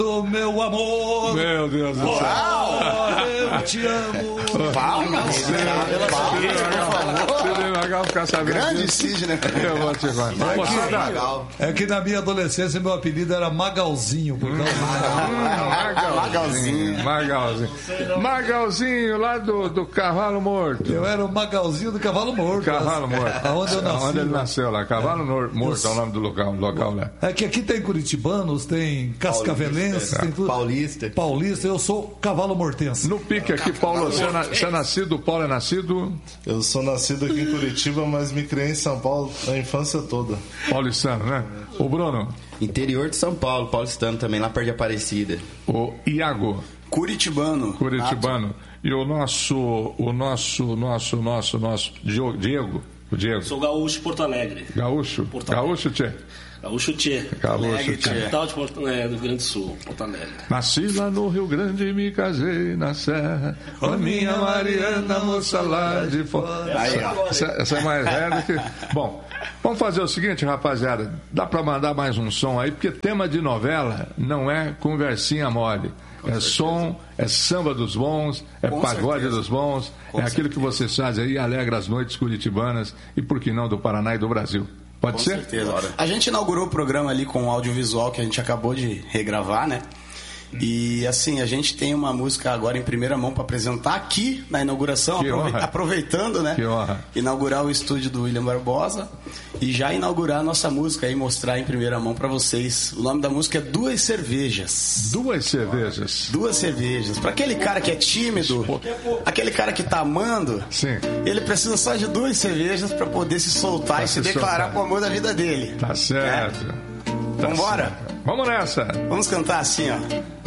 Oh, meu amor. Meu Deus do céu. Eu te amo. Palmas. Grande Cid, né? Eu vou te contar. É que na minha adolescência meu apelido era Magalzinho. Por causa Magalzinho, lá do Cavalo Morto. Eu era o Magalzinho do Cavalo Morto. Cavalo Morto. Aonde eu nasci. Onde ele nasceu lá. Cavalo Morto é o nome do local lá. É que aqui tem curitibanos, tem cascavelenses, tem tudo. Paulista, eu sou cavalo mortense. No pique aqui, Paulo, você é nascido, o Paulo é nascido? Eu sou nascido aqui em Curitiba, mas me criei em São Paulo a infância toda. Paulistano, né? O Bruno? Interior de São Paulo, paulistano também, lá perto de Aparecida. O Iago? Curitibano. E o nosso Diego? O Diego? Sou gaúcho de Porto Alegre. Gaúcho? Gaúcho, tchê? Gaúcho Tchê. Capital do Rio Grande do Sul, Porto Alegre. Nasci lá no Rio Grande e me casei na Serra com a minha Mariana, moça lá de fora. Essa é mais velha que... Bom, vamos fazer o seguinte, rapaziada. Dá pra mandar mais um som aí, porque tema de novela não é conversinha mole. É som, é samba dos bons, é pagode dos bons, é aquilo que vocês fazem aí, alegra as noites curitibanas e, por que não, do Paraná e do Brasil. Pode ser? Com certeza. A gente inaugurou o programa ali com o audiovisual que a gente acabou de regravar, né? E assim, a gente tem uma música agora em primeira mão para apresentar aqui na inauguração, aproveitando, né? Que honra. Inaugurar o estúdio do William Barbosa e já inaugurar a nossa música e mostrar em primeira mão para vocês. O nome da música é Duas Cervejas. Duas cervejas. Duas cervejas. Para aquele cara que é tímido, aquele cara que tá amando, sim, ele precisa só de duas cervejas para poder se soltar e se declarar com o amor da vida dele. Tá certo. Vambora? Vamos nessa. Vamos cantar assim, ó.